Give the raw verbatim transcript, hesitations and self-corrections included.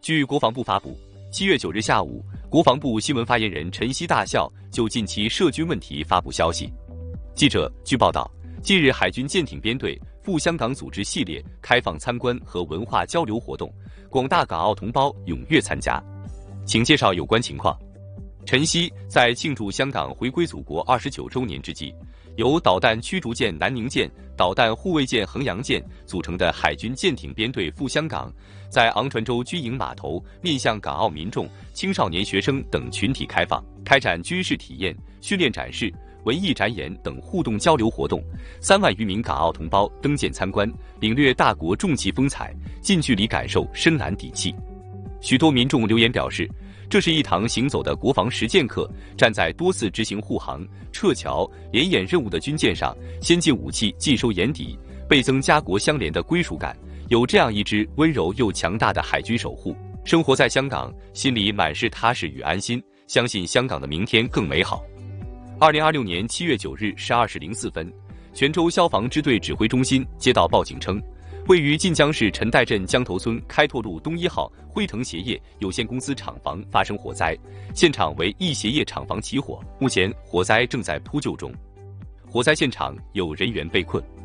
据国防部发布，七月九日下午，国防部新闻发言人陈希大校就近期涉军问题发布消息。记者据报道，近日海军舰艇编队赴香港组织系列开放参观和文化交流活动，广大港澳同胞踊跃参加。请介绍有关情况。陈希在庆祝香港回归祖国二十九周年之际，由导弹驱逐舰南宁舰、导弹护卫舰衡阳舰组成的海军舰艇编队赴香港，在昂船洲军营码头面向港澳民众、青少年学生等群体开放，开展军事体验、训练展示、文艺展演等互动交流活动。三万余名港澳同胞登舰参观，领略大国重旗风采，近距离感受深蓝底气。许多民众留言表示，这是一堂行走的国防实践课，站在多次执行护航、撤侨、联演任务的军舰上，先进武器尽收眼底，倍增家国相连的归属感。有这样一支温柔又强大的海军守护，生活在香港，心里满是踏实与安心，相信香港的明天更美好。二零二六年七月九日十二时零四分，泉州消防支队指挥中心接到报警称，位于晋江市陈岱镇江头村开拓路东一号辉腾鞋业有限公司厂房发生火灾，现场为一鞋业厂房起火，目前火灾正在扑救中。火灾现场有人员被困。